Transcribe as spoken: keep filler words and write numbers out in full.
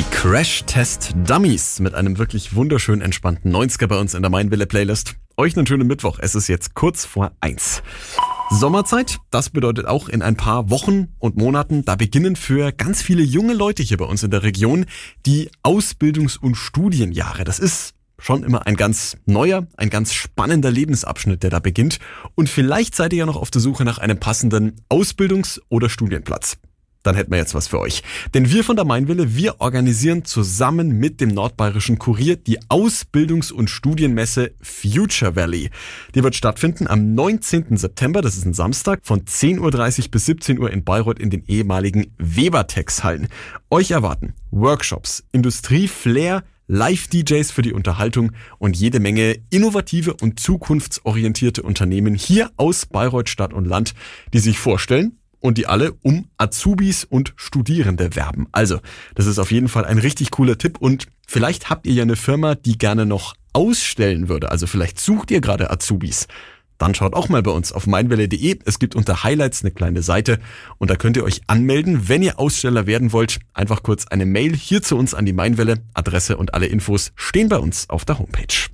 Die Crash-Test-Dummies mit einem wirklich wunderschön entspannten neunziger bei uns in der Mainwelle-Playlist. Euch einen schönen Mittwoch, es ist jetzt kurz vor eins. Sommerzeit, das bedeutet auch in ein paar Wochen und Monaten, da beginnen für ganz viele junge Leute hier bei uns in der Region die Ausbildungs- und Studienjahre. Das ist schon immer ein ganz neuer, ein ganz spannender Lebensabschnitt, der da beginnt. Und vielleicht seid ihr ja noch auf der Suche nach einem passenden Ausbildungs- oder Studienplatz. Dann hätten wir jetzt was für euch. Denn wir von der Mainwelle, wir organisieren zusammen mit dem Nordbayerischen Kurier die Ausbildungs- und Studienmesse Future Valley. Die wird stattfinden am neunzehnten September, das ist ein Samstag, von zehn Uhr dreißig bis siebzehn Uhr in Bayreuth in den ehemaligen Webertex-Hallen. Euch erwarten Workshops, Industrie-Flair, Live-D Js für die Unterhaltung und jede Menge innovative und zukunftsorientierte Unternehmen hier aus Bayreuth Stadt und Land, die sich vorstellen und die alle um Azubis und Studierende werben. Also, das ist auf jeden Fall ein richtig cooler Tipp und vielleicht habt ihr ja eine Firma, die gerne noch ausstellen würde. Also vielleicht sucht ihr gerade Azubis. Dann schaut auch mal bei uns auf mainwelle punkt de. Es gibt unter Highlights eine kleine Seite und da könnt ihr euch anmelden. Wenn ihr Aussteller werden wollt, einfach kurz eine Mail hier zu uns an die Mainwelle. Adresse und alle Infos stehen bei uns auf der Homepage.